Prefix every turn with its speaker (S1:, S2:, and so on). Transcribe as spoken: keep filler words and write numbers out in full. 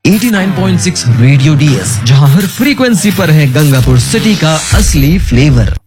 S1: नवासी पॉइंट छह radio DS, जहां हर फ्रीक्वेंसी पर है गंगापुर सिटी का असली फ्लेवर।